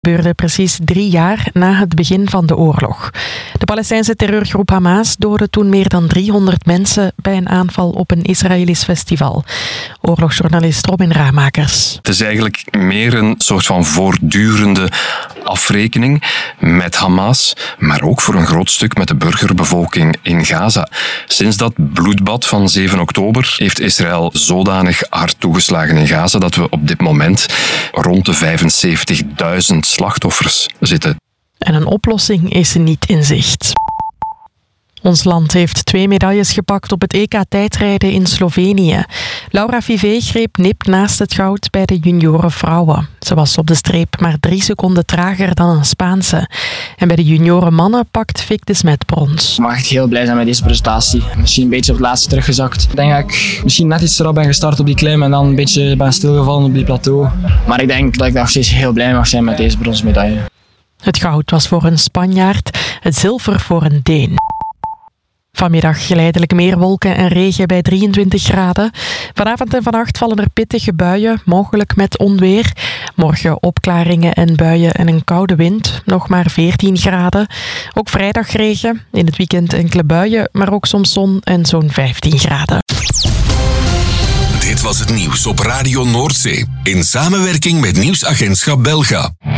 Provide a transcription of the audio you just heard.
gebeurde precies 3 jaar na het begin van de oorlog. De Palestijnse terreurgroep Hamas doodde toen meer dan 300 mensen bij een aanval op een Israëlisch festival. Oorlogsjournalist Robin Ramakers. Het is eigenlijk meer een soort van voortdurende afrekening met Hamas, maar ook voor een groot stuk met de burgerbevolking in Gaza. Sinds dat bloedbad van 7 oktober heeft Israël zodanig hard toegeslagen in Gaza dat we op dit moment rond de 75.000 slachtoffers zitten. En een oplossing is niet in zicht. Ons land heeft 2 medailles gepakt op het EK-tijdrijden in Slovenië. Laura Vivé greep nipt naast het goud bij de junioren vrouwen. Ze was op de streep maar 3 seconden trager dan een Spaanse. En bij de junioren mannen pakt Vic de Smet brons. Ik mag echt heel blij zijn met deze prestatie. Misschien een beetje op het laatste teruggezakt. Ik denk dat ik misschien net iets erop ben gestart op die klim en dan een beetje ben stilgevallen op die plateau. Maar ik denk dat ik nog steeds heel blij mag zijn met deze bronzen medaille. Het goud was voor een Spanjaard, het zilver voor een Deen. Vanmiddag geleidelijk meer wolken en regen bij 23 graden. Vanavond en vannacht vallen er pittige buien, mogelijk met onweer. Morgen opklaringen en buien en een koude wind, nog maar 14 graden. Ook vrijdag regen, in het weekend enkele buien, maar ook soms zon en zo'n 15 graden. Dit was het nieuws op Radio Noordzee, in samenwerking met Nieuwsagentschap Belga.